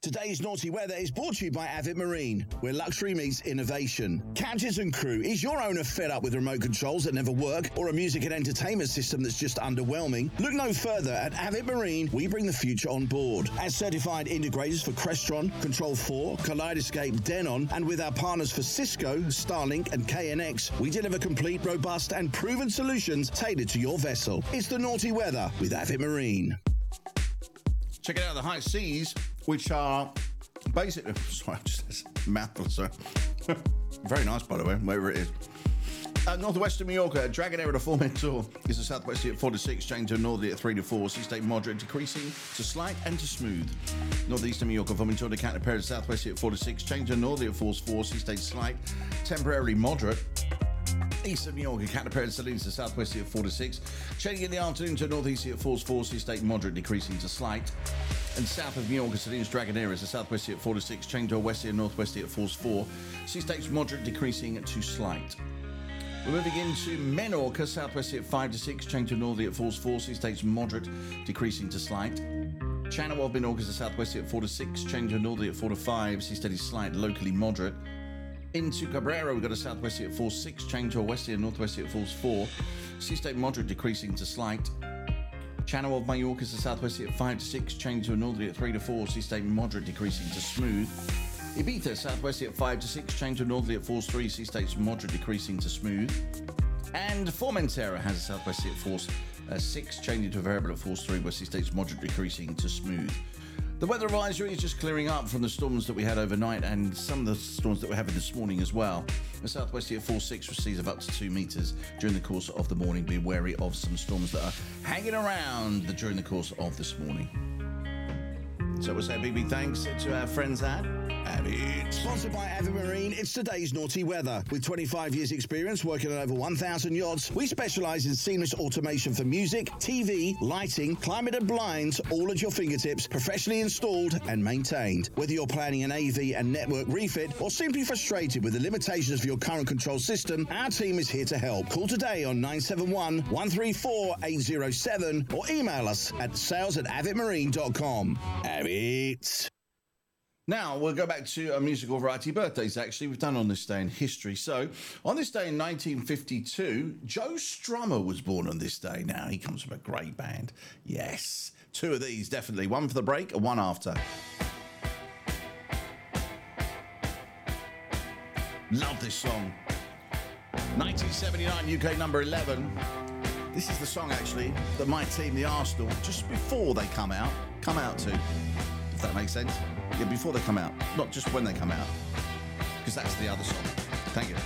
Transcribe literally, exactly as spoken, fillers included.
Today's Naughty Weather is brought to you by Avid Marine, where luxury meets innovation. Captains and crew, is your owner fed up with remote controls that never work or a music and entertainment system that's just underwhelming? Look no further. At Avid Marine, we bring the future on board. As certified integrators for Crestron, Control four, Kaleidoscape, Denon, and with our partners for Cisco, Starlink, and K N X, we deliver complete, robust, and proven solutions tailored to your vessel. It's the Naughty Weather with Avid Marine. Check it out, the high seas, which are basically... Sorry, just mouthful, sorry. Very nice, by the way, wherever it is. Uh, northwestern Mallorca, Dragonera to Formentor is a southwesterly at four to six, change to northerly at three to four, sea state moderate, decreasing to slight and to smooth. Northeastern Mallorca, Formentor to Canterbury, southwesterly at four to six, change to northerly at four to four, sea state slight, temporarily moderate. Eastern Mallorca, Canterbury, Salinas to southwesterly at four to six, changing in the afternoon to northeasterly at four to four, sea state moderate, decreasing to slight. And south of Mallorca, Salinas, Dragonera is a southwesterly at four to six, change to a westerly and northwesterly at four to four, sea states moderate, decreasing to slight. We're moving into Menorca, southwesterly at five to six, change to northerly at four to four, sea states moderate, decreasing to slight. Channel of Menorca is a southwesterly at four to six, change to northerly at four to five, sea steady slight, locally moderate. Into Cabrera, we've got a southwesterly at four to six, change to a westerly and northwesterly at four to four, sea state moderate, decreasing to slight. Channel of Mallorca is a southwesterly at five to six, change to a northerly at three to four, sea state moderate, decreasing to smooth. Ibiza, southwesterly at five to six, change to northerly at four to three, sea states moderate, decreasing to smooth. And Formentera has a southwesterly at four to six, changing to a variable at four to three, where sea states moderate, decreasing to smooth. The weather advisory is just clearing up from the storms that we had overnight and some of the storms that we're having this morning as well. The southwesterly at four to six with seas of up to two metres during the course of the morning. Be wary of some storms that are hanging around during the course of this morning. So we'll say a big, big thanks to our friends at Avid. Sponsored by Avid Marine, it's today's Naughty Weather. With twenty-five years experience working on over one thousand yachts, we specialise in seamless automation for music, T V, lighting, climate and blinds, all at your fingertips, professionally installed and maintained. Whether you're planning an A V and network refit or simply frustrated with the limitations of your current control system, our team is here to help. Call today on nine seven one, one three four, eight zero seven or email us at sales at avid marine dot com. Avid. Now, we'll go back to a musical variety birthdays, actually, we've done on this day in history. So, on this day in nineteen fifty-two, Joe Strummer was born on this day. Now, he comes from a great band. Yes, two of these, definitely. One for the break and one after. Love this song. nineteen seventy-nine, U K number eleven. This is the song, actually, that my team, the Arsenal, just before they come out, come out to. If that makes sense. Yeah, before they come out, not just when they come out, because that's the other song. Thank you.